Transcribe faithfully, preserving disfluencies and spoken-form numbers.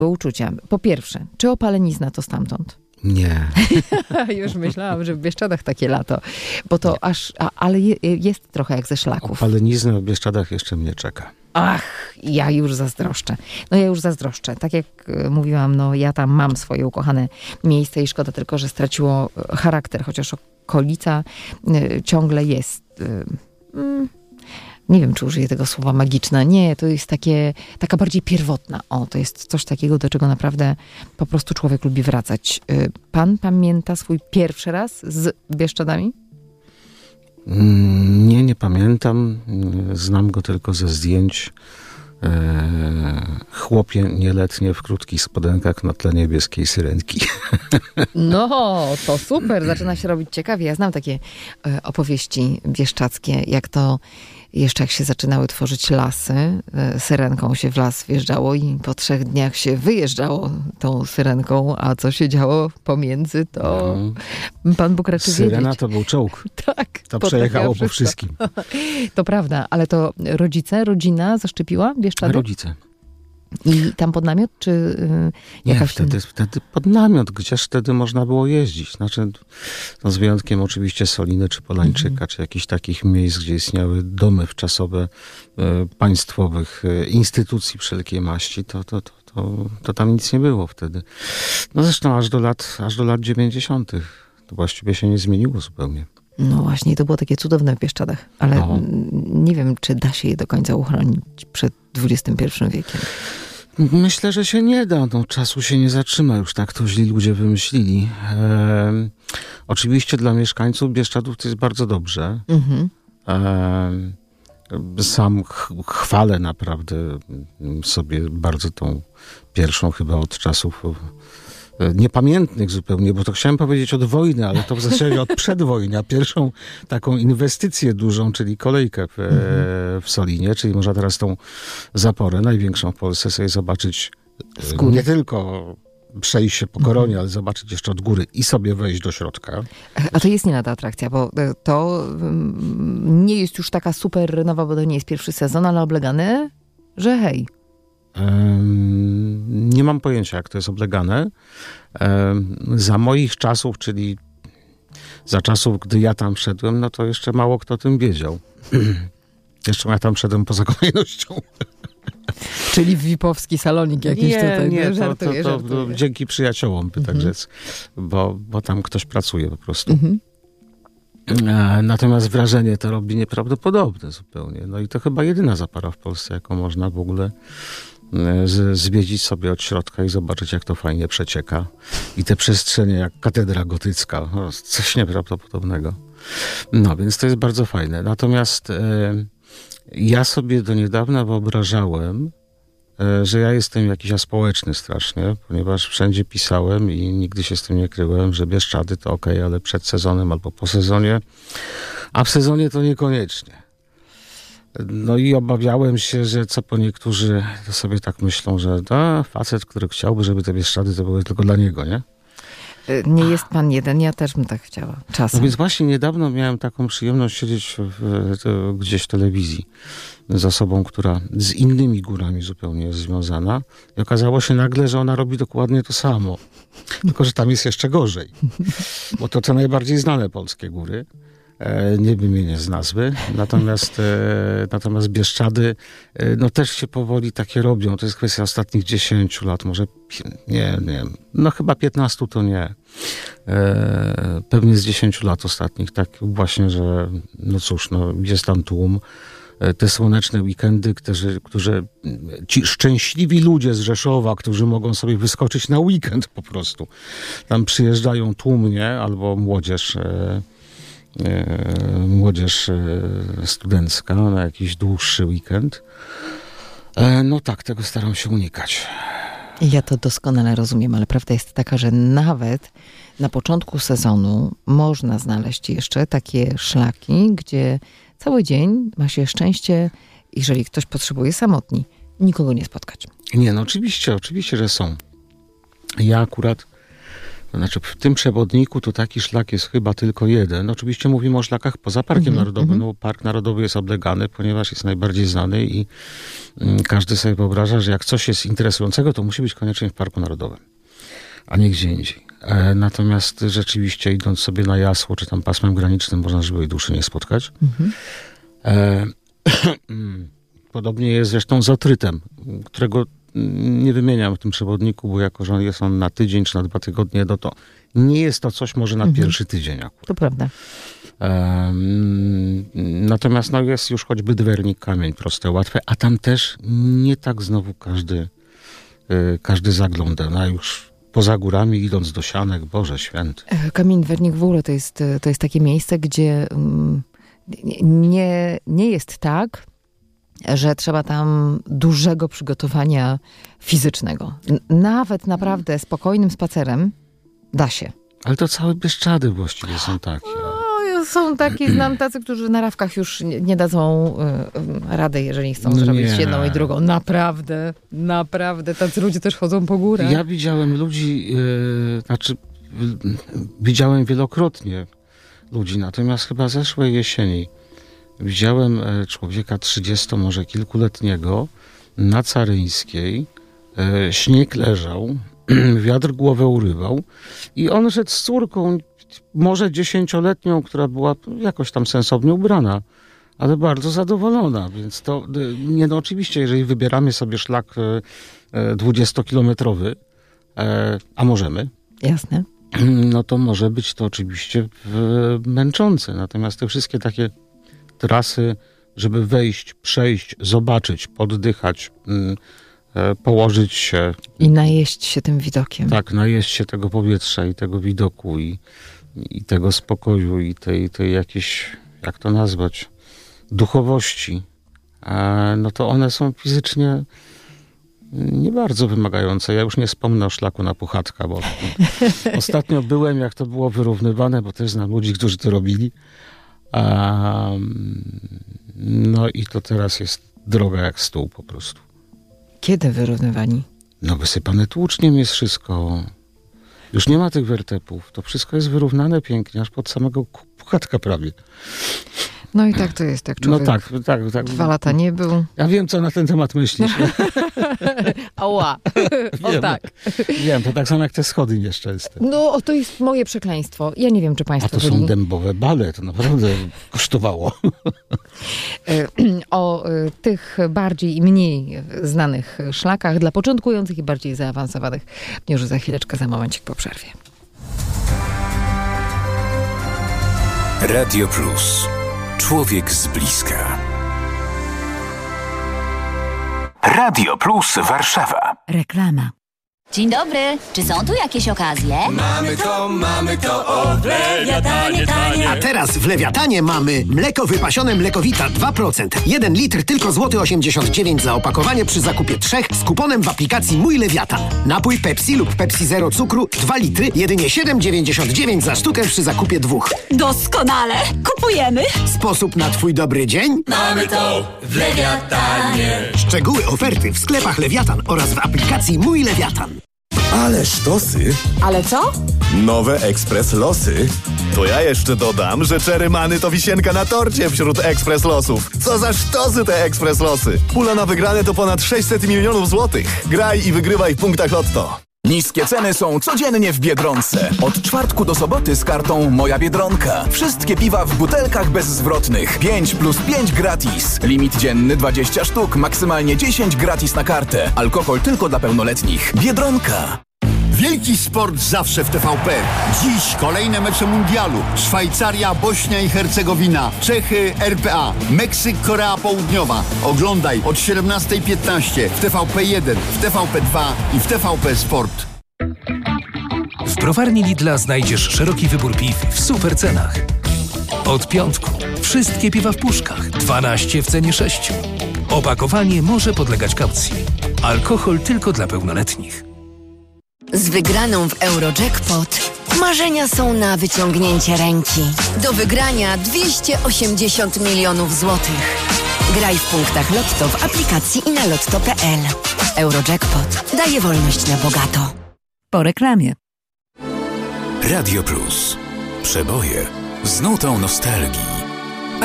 uczucia. Po pierwsze, czy opalenizna to stamtąd? Nie. Już myślałam, że w Bieszczadach takie lato. Bo to Nie. aż, a, ale je, jest trochę jak ze szlaków. Opalenizna w Bieszczadach jeszcze mnie czeka. Ach, ja już zazdroszczę. No ja już zazdroszczę. Tak jak mówiłam, no ja tam mam swoje ukochane miejsce i szkoda tylko, że straciło charakter, chociaż okolica y, ciągle jest... Y, y, nie wiem, czy użyję tego słowa magiczna. Nie, to jest takie, taka bardziej pierwotna. O, to jest coś takiego, do czego naprawdę po prostu człowiek lubi wracać. Y, pan pamięta swój pierwszy raz z Bieszczadami? Nie, nie pamiętam. Znam go tylko ze zdjęć. Chłopie nieletnie w krótkich spodenkach na tle niebieskiej syrenki. No, to super. Zaczyna się robić ciekawie. Ja znam takie opowieści bieszczackie, jak to jeszcze jak się zaczynały tworzyć lasy, syrenką się w las wjeżdżało i po trzech dniach się wyjeżdżało tą syrenką, a co się działo pomiędzy, to no. Pan Bóg raczy wiedzieć. Syrena to był czołg. Tak. To przejechało po wszystkim. To prawda, ale to rodzice, rodzina zaszczepiła Bieszczady? Rodzice. I tam pod namiot, czy yy, Nie, jakaś... wtedy, wtedy pod namiot, gdzież wtedy można było jeździć. Znaczy, no z wyjątkiem oczywiście Soliny, czy Polańczyka, mm-hmm. czy jakichś takich miejsc, gdzie istniały domy wczasowe e, państwowych e, instytucji wszelkiej maści, to, to, to, to, to tam nic nie było wtedy. No zresztą aż do lat, aż do lat dziewięćdziesiątych. To właściwie się nie zmieniło zupełnie. No właśnie, to było takie cudowne w Bieszczadach, ale no. nie wiem, czy da się je do końca uchronić przed dwudziestym pierwszym wiekiem. Myślę, że się nie da. No, czasu się nie zatrzyma. Już tak to źli ludzie wymyślili. E, oczywiście dla mieszkańców Bieszczadów to jest bardzo dobrze. Mhm. E, sam ch- chwalę naprawdę sobie bardzo tą pierwszą chyba od czasów niepamiętnych zupełnie, bo to chciałem powiedzieć od wojny, ale to w zasadzie od przedwojny, a pierwszą taką inwestycję dużą, czyli kolejkę w, mm-hmm. w Solinie, czyli można teraz tą zaporę, największą w Polsce, sobie zobaczyć nie tylko przejść się po koronie, mm-hmm. ale zobaczyć jeszcze od góry i sobie wejść do środka. A to jest nie lada atrakcja, bo to nie jest już taka super nowa, bo to nie jest pierwszy sezon, ale oblegany, że hej. Nie mam pojęcia, jak to jest oblegane. Za moich czasów, czyli za czasów, gdy ja tam szedłem, no to jeszcze mało kto o tym wiedział. Jeszcze ja tam szedłem poza kolejnością. Czyli w vipowski salonik jakiś nie, tutaj. Nie, to, żartuję, to, to, to dzięki przyjaciołom, by tak rzec, bo, bo tam ktoś pracuje po prostu. Mhm. Natomiast wrażenie to robi nieprawdopodobne zupełnie. No i to chyba jedyna zapara w Polsce, jaką można w ogóle z, zwiedzić sobie od środka i zobaczyć, jak to fajnie przecieka. I te przestrzenie jak katedra gotycka. No, coś nieprawdopodobnego. No, więc to jest bardzo fajne. Natomiast e, ja sobie do niedawna wyobrażałem, e, że ja jestem jakiś aspołeczny strasznie, ponieważ wszędzie pisałem i nigdy się z tym nie kryłem, że Bieszczady to okej, okay, ale przed sezonem albo po sezonie, a w sezonie to niekoniecznie. No i obawiałem się, że co po niektórzy to sobie tak myślą, że a, facet, który chciałby, żeby te Bieszczady to były tylko dla niego, nie? Nie jest pan jeden, ja też bym tak chciała. Czasem. No więc właśnie niedawno miałem taką przyjemność siedzieć w, w, gdzieś w telewizji z osobą, która z innymi górami zupełnie jest związana i okazało się nagle, że ona robi dokładnie to samo. Tylko że tam jest jeszcze gorzej. Bo to te najbardziej znane polskie góry. Nie wymienię z nazwy, natomiast, e, natomiast Bieszczady e, no też się powoli takie robią. To jest kwestia ostatnich dziesięciu lat, może nie, nie, no chyba piętnastu to nie. E, pewnie z dziesięciu lat ostatnich, tak właśnie, że no cóż, no jest tam tłum. E, te słoneczne weekendy, którzy, którzy, ci szczęśliwi ludzie z Rzeszowa, którzy mogą sobie wyskoczyć na weekend po prostu. Tam przyjeżdżają tłumnie albo młodzież e, młodzież studencka na jakiś dłuższy weekend. No tak, tego staram się unikać. Ja to doskonale rozumiem, ale prawda jest taka, że nawet na początku sezonu można znaleźć jeszcze takie szlaki, gdzie cały dzień ma się szczęście, jeżeli ktoś potrzebuje samotni, nikogo nie spotkać. Nie, no oczywiście, oczywiście, że są. Ja akurat To znaczy w tym przewodniku to taki szlak jest chyba tylko jeden. Oczywiście mówimy o szlakach poza Parkiem mm-hmm, Narodowym. No, Park Narodowy jest oblegany, ponieważ jest najbardziej znany i mm, każdy sobie wyobraża, że jak coś jest interesującego, to musi być koniecznie w Parku Narodowym, a nie gdzie indziej. E, natomiast rzeczywiście idąc sobie na Jasło, czy tam pasmem granicznym, można żywej duszy nie spotkać. Mm-hmm. E, podobnie jest zresztą z Otrytem, którego nie wymieniam w tym przewodniku, bo jako, że jest on na tydzień czy na dwa tygodnie, no to nie jest to coś może na mhm. pierwszy tydzień akurat. To prawda. Um, natomiast no, jest już choćby Dwernik, Kamień, proste, łatwe, a tam też nie tak znowu każdy, y, każdy zagląda. No już poza górami idąc do Sianek, Boże Święty. Kamień Dwernik w ogóle to jest, to jest takie miejsce, gdzie um, nie, nie jest tak, że trzeba tam dużego przygotowania fizycznego. N- nawet naprawdę spokojnym spacerem da się. Ale to całe Bieszczady właściwie są takie. O, są takie, znam tacy, którzy na Rawkach już nie, nie dadzą y, rady, jeżeli chcą no zrobić nie. jedną i drugą. Naprawdę, naprawdę. Tacy ludzie też chodzą po górach. Ja widziałem ludzi, yy, znaczy yy, widziałem wielokrotnie ludzi, natomiast chyba zeszłej jesieni widziałem człowieka trzydziesto może kilkuletniego na Caryńskiej. E, śnieg leżał, wiatr głowę urywał i on szedł z córką, może dziesięcioletnią, która była jakoś tam sensownie ubrana, ale bardzo zadowolona. Więc to, nie no oczywiście, jeżeli wybieramy sobie szlak dwudziestokilometrowy, e, a możemy. Jasne. No to może być to oczywiście męczące. Natomiast te wszystkie takie trasy, żeby wejść, przejść, zobaczyć, poddychać, yy, położyć się. I najeść się tym widokiem. Tak, najeść się tego powietrza i tego widoku i, i tego spokoju i tej, tej jakiejś, jak to nazwać, duchowości. E, no to one są fizycznie nie bardzo wymagające. Ja już nie wspomnę o szlaku na Puchatka, bo ostatnio byłem, jak to było wyrównywane, bo też znam ludzi, którzy to robili. Um, no i to teraz jest droga jak stół po prostu. Kiedy wyrównywani? No wysypane tłuczniem jest wszystko. Już nie ma tych wertepów. To wszystko jest wyrównane pięknie, aż pod samego Puchatka prawie. No i tak to jest, jak człowiek no tak, tak, tak. dwa lata nie był. Ja wiem, co na ten temat myślisz. Ała. O wiem, tak. Wiem, to tak samo jak te schody nieszczęsne. No, to jest moje przekleństwo. Ja nie wiem, czy państwo A to byli... są dębowe bale, to naprawdę kosztowało. O tych bardziej i mniej znanych szlakach dla początkujących i bardziej zaawansowanych już za chwileczkę, za momencik po przerwie. Radio Plus. Człowiek z bliska. Radio Plus Warszawa. Reklama. Dzień dobry. Czy są tu jakieś okazje? Mamy to, mamy to, o w Lewiatanie tanie. A teraz w Lewiatanie mamy mleko wypasione Mlekowita dwa procent. jeden litr tylko złoty osiemdziesiąt dziewięć za opakowanie przy zakupie trzech z kuponem w aplikacji Mój Lewiatan. Napój Pepsi lub Pepsi Zero cukru dwa litry, jedynie siedem dziewięćdziesiąt dziewięć za sztukę przy zakupie dwóch. Doskonale. Kupujemy. Sposób na twój dobry dzień? Mamy to w Lewiatanie. Szczegóły oferty w sklepach Lewiatan oraz w aplikacji Mój Lewiatan. Ale sztosy. Ale co? Nowe Ekspres Losy. To ja jeszcze dodam, że Czerymany to wisienka na torcie wśród Ekspres Losów. Co za sztosy te Ekspres Losy. Pula na wygrane to ponad sześćset milionów złotych. Graj i wygrywaj w punktach Lotto. Niskie ceny są codziennie w Biedronce. Od czwartku do soboty z kartą Moja Biedronka. Wszystkie piwa w butelkach bezzwrotnych. pięć plus pięć gratis. Limit dzienny dwadzieścia sztuk, maksymalnie dziesięć gratis na kartę. Alkohol tylko dla pełnoletnich. Biedronka. Wielki sport zawsze w T V P. Dziś kolejne mecze mundialu. Szwajcaria, Bośnia i Hercegowina, Czechy, R P A, Meksyk, Korea Południowa. Oglądaj od siedemnasta piętnaście w T V P jeden, w T V P dwa i w T V P Sport. W browarni Lidla znajdziesz szeroki wybór piw w super cenach. Od piątku wszystkie piwa w puszkach, dwanaście w cenie sześciu. Opakowanie może podlegać kaucji. Alkohol tylko dla pełnoletnich. Z wygraną w Eurojackpot marzenia są na wyciągnięcie ręki. Do wygrania dwieście osiemdziesiąt milionów złotych. Graj w punktach Lotto w aplikacji i na lotto kropka p l. Eurojackpot daje wolność na bogato. Po reklamie. Radio Plus. Przeboje z nutą nostalgii.